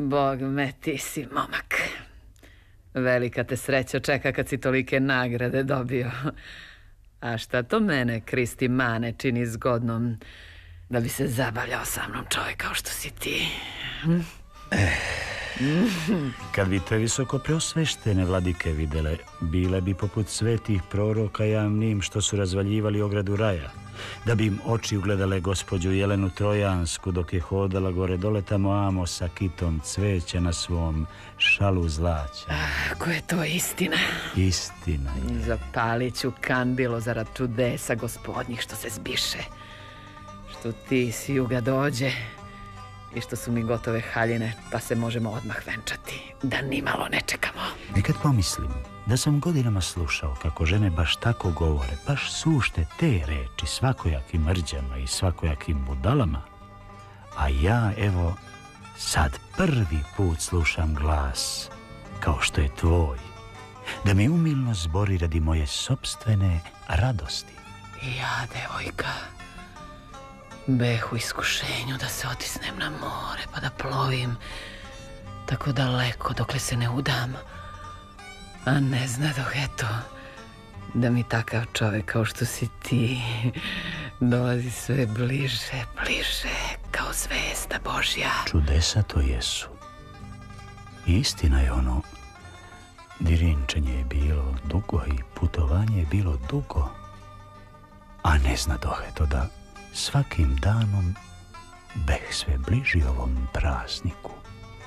Bog me, ti si momak. Velika te sreća čeka kad si tolike nagrade dobio. A šta to mene, Kristi Mane, čini zgodnom da bi se zabavljao sa mnom čovjek kao što si ti? Kad bi te visoko preosveštene vladike videle, bile bi poput svetih proroka javnim što su razvaljivali ogradu raja, da bi im oči ugledale gospođu Jelenu Trojansku dok je hodala gore dole tamo amo sa kitom cveća na svom šalu zlaća. Ako je to istina. Istina je. Zapalit ću kandilo zarad čudesa gospodnjih što se zbiše. Što ti s juga dođe i što su mi gotove haljine, pa se možemo odmah venčati, da nimalo ne čekamo. Nekad pomislim da sam godinama slušao kako žene baš tako govore, baš sušte te reči svakojakim mrđama i svakojakim budalama. A ja, evo, sad prvi put slušam glas, kao što je tvoj, da me umilno zbori radi moje sopstvene radosti. Ja, devojka, beh u iskušenju da se otisnem na more pa da plovim tako daleko dokle se ne udam, a ne znadoh, eto, da mi takav čovjek kao što si ti dolazi sve bliže, bliže, kao zvezda Božja. Čudesa to jesu. Istina je ono, dirinčenje je bilo dugo i putovanje je bilo dugo, a ne znadoh, eto, da svakim danom beh sve bliži ovom prazniku.